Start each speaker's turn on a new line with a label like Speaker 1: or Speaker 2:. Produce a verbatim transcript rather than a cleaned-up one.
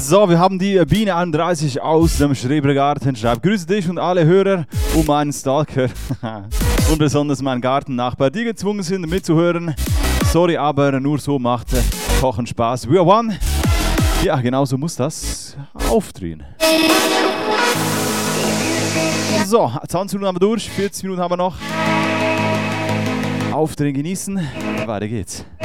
Speaker 1: So, wir haben die Biene einunddreißig aus dem Schrebergarten. Schreibt, grüße dich und alle Hörer und meinen Stalker. Und besonders meinen Gartennachbar, die gezwungen sind mitzuhören. Sorry, aber nur so macht Kochen Spaß. We are one. Ja, genau so muss das aufdrehen. So, zwanzig Minuten haben wir durch, vierzig Minuten haben wir noch. Aufdrehen genießen, weiter geht's.